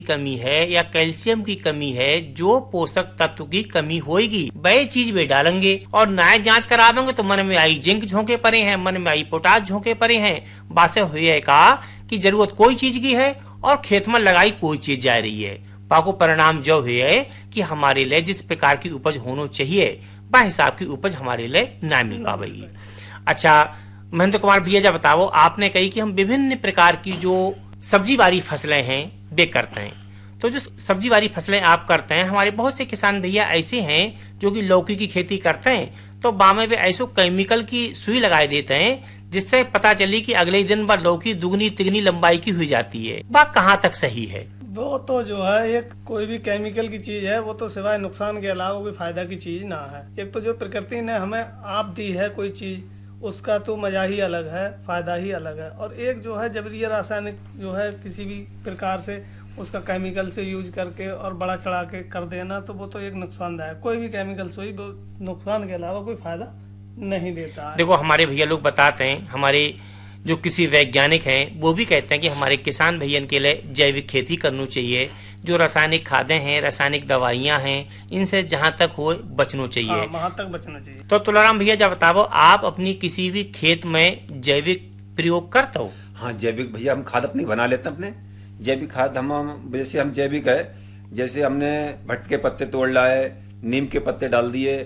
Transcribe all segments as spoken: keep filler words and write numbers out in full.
कमी है या कैल्शियम की कमी है, जो पोषक तत्व की कमी होगी वह चीज वे डालेंगे। और नया जांच करावेंगे तो मन में आई जिंक झोंके पड़े हैं, मन में आई पोटाश झोंके पड़े हैं, बासे हुए कहा कि जरूरत कोई चीज की है और खेत में लगाई कोई चीज जा रही है। पाको परिणाम जो हुए कि हमारे लिए जिस प्रकार की उपज होना चाहिए वह हिसाब की उपज हमारे लिए ना मिल पाएगी। अच्छा महेंद्र कुमार भैया, जब बताओ, आपने कही कि हम विभिन्न प्रकार की जो सब्जी वाली फसलें हैं वे करते हैं, तो जो सब्जी वाली फसलें आप करते हैं, हमारे बहुत से किसान भैया ऐसे हैं जो कि लौकी की खेती करते हैं, तो बामे वे ऐसो केमिकल की सुई लगाए देते हैं जिससे पता चली कि अगले दिन बार लौकी दुगनी तिगनी लंबाई की हुई जाती है। बात कहाँ तक सही है? वो तो जो है एक कोई भी केमिकल की चीज है वो तो सिवाय नुकसान के अलावा कोई फायदा की चीज ना है। एक तो जो प्रकृति ने हमें आप दी है कोई चीज, उसका तो मजा ही अलग है, फायदा ही अलग है। और एक जो है जबरी रासायनिक जो है किसी भी प्रकार से उसका केमिकल से यूज करके और बड़ा चढ़ा के कर देना, तो वो तो एक नुकसानदायक। कोई भी केमिकल सोई नुकसान के अलावा कोई फायदा नहीं देता है। देखो हमारे भैया लोग बताते हैं, हमारे जो कृषि वैज्ञानिक हैं वो भी कहते हैं कि हमारे किसान भैया के लिए जैविक खेती करनी चाहिए। जो रासायनिक खादें हैं, रासायनिक दवाइयां हैं, इनसे जहां तक हो बचना चाहिए, वहां तक बचना चाहिए। तो तुलाराम भैया जब बताओ, आप अपनी किसी भी खेत में जैविक प्रयोग करते हो? हाँ जैविक भैया हम खाद अपनी बना लेते हैं। अपने जैविक खाद हम जैसे हम जैविक है, जैसे हमने भट्ट के पत्ते तोड़ लाए, नीम के पत्ते डाल दिए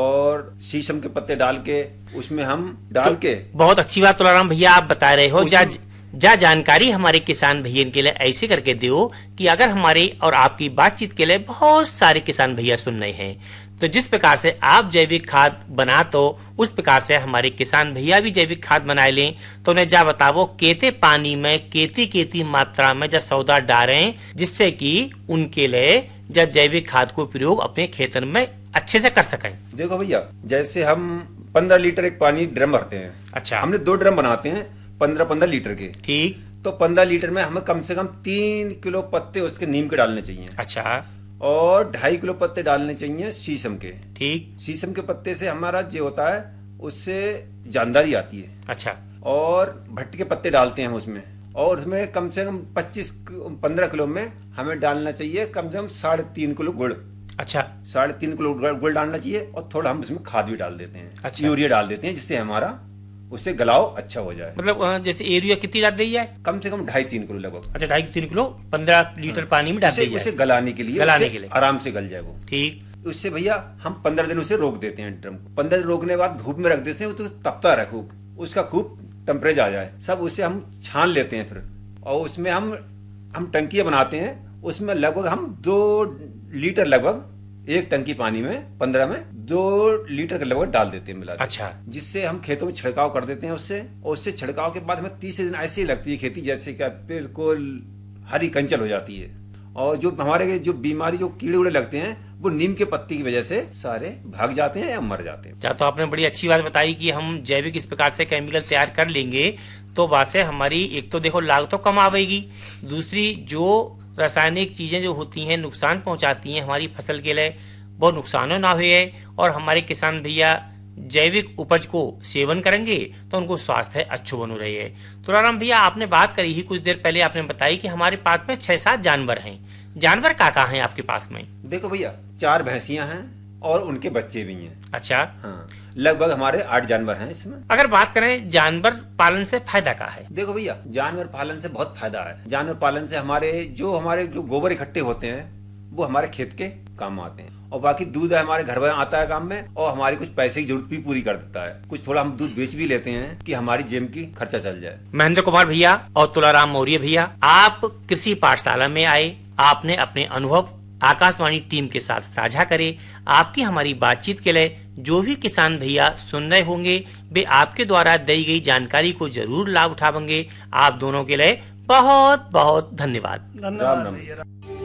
और शीशम के पत्ते डाल के उसमें हम डाल तो के। बहुत अच्छी बात तुलाराम भैया आप बता रहे हो। जा जा जानकारी हमारे किसान भैया के लिए ऐसे करके दो कि अगर हमारी और आपकी बातचीत के लिए बहुत सारे किसान भैया सुन रहे हैं, तो जिस प्रकार से आप जैविक खाद बना तो उस प्रकार से हमारे किसान भैया भी जैविक खाद बना लें। तो उन्हें जा बताओ केते पानी में केती केती मात्रा में जा सौदा डालें जिससे कि उनके लिए जा जैविक खाद को प्रयोग अपने खेतन में अच्छे से कर सकें। देखो भैया, जैसे हम पंद्रह लीटर एक पानी ड्रम भरते हैं। अच्छा, हमने दो ड्रम बनाते हैं पंद्रह पंद्रह लीटर के। ठीक। तो पंद्रह लीटर में हमें कम से कम तीन किलो पत्ते उसके नीम के डालने चाहिए। अच्छा। और ढाई किलो पत्ते डालने चाहिए शीशम के। ठीक। शीशम के पत्ते से हमारा जो होता है उससे जानदारी आती है। अच्छा। और भट्ट के पत्ते डालते हैं हम उसमें, और उसमें कम से कम पच्चीस पंद्रह किलो में हमें डालना चाहिए कम से कम साढ़े तीन किलो गुड़। अच्छा। साढ़े तीन किलो गुड़ डालना चाहिए और थोड़ा हम उसमें खाद भी डाल देते हैं। अच्छा। यूरिया डाल देते हैं जिससे हमारा उससे गलाव अच्छा हो जाए। मतलब जैसे यूरिया कितनी डाल दी जाए? कम से कम ढाई तीन किलो लगभग। अच्छा, ढाई तीन किलो पंद्रह लीटर पानी में डाल दी जाए, उसे गलाने के लिए, गलाने के लिए आराम से गल जाए वो। ठीक। उससे भैया हम पंद्रह दिन उसे रोक देते हैं ड्रम को। पंद्रह दिन रोकने के बाद धूप में रख देते हैं, तो तपता रहे खूब, उसका खूब टेम्परेचर आ जाए सब। उसे हम छान लेते हैं फिर, और उसमें हम हम टंकियां बनाते हैं। उसमें लगभग हम दो लीटर लगभग एक टंकी पानी में पंद्रह में दो लीटर के लगभग डाल देते हैं मिला। अच्छा। जिससे हम खेतों में छिड़काव कर देते हैं उससे, और उससे छिड़काव के बाद हमें तीसरे दिन ऐसी लगती है खेती जैसे कि बिल्कुल हरी कंचल हो जाती है। और जो हमारे जो बीमारी जो कीड़े उड़े लगते हैं वो नीम के पत्ती की वजह से सारे भाग जाते हैं या मर जाते हैं। तो आपने बड़ी अच्छी बात बताई कि हम जैविक इस प्रकार से केमिकल तैयार कर लेंगे तो वैसे हमारी एक तो देखो लागत तो कम आवेगी, दूसरी जो रासायनिक चीजें जो होती हैं नुकसान पहुंचाती हैं हमारी फसल के लिए, वो नुकसान ना हुए। और हमारे किसान भैया जैविक उपज को सेवन करेंगे तो उनको स्वास्थ्य अच्छो बनो रही है। तुलाराम भैया, आपने बात करी ही कुछ देर पहले, आपने बताई कि हमारे पास में छह सात जानवर हैं। जानवर कहाँ कहाँ हैं आपके पास में? देखो भैया, चार भैंसियां हैं और उनके बच्चे भी हैं। अच्छा। हाँ, लगभग हमारे आठ जानवर हैं इसमें। अगर बात करें जानवर पालन से फायदा क्या है? देखो भैया, जानवर पालन से बहुत फायदा है। जानवर पालन से हमारे जो हमारे जो गोबर इकट्ठे होते हैं वो हमारे खेत के काम आते हैं, और बाकी दूध हमारे घर में आता है काम में, और हमारी कुछ पैसे की जरूरत भी पूरी कर देता है। कुछ थोड़ा हम दूध बेच भी लेते हैं कि हमारी जेब की खर्चा चल जाए। महेंद्र कुमार भैया और तुलाराम मौर्य भैया, आप कृषि पाठशाला में आए, आपने अपने अनुभव आकाशवाणी टीम के साथ साझा करे। आपकी हमारी बातचीत के लिए जो भी किसान भैया सुन रहे होंगे वे आपके द्वारा दी गई जानकारी को जरूर लाभ उठाएंगे। आप दोनों के लिए बहुत बहुत धन्यवाद। धन्यवाद।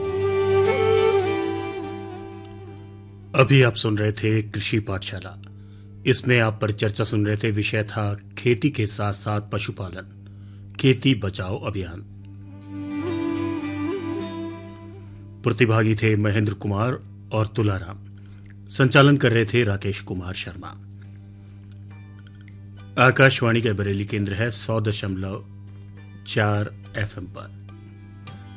अभी आप सुन रहे थे कृषि पाठशाला। इसमें आप पर चर्चा सुन रहे थे, विषय था खेती के साथ साथ पशुपालन, खेती बचाओ अभियान। प्रतिभागी थे महेंद्र कुमार और तुलाराम। संचालन कर रहे थे राकेश कुमार शर्मा। आकाशवाणी का बरेली केंद्र है सौ दशमलव चार एफ एम पर।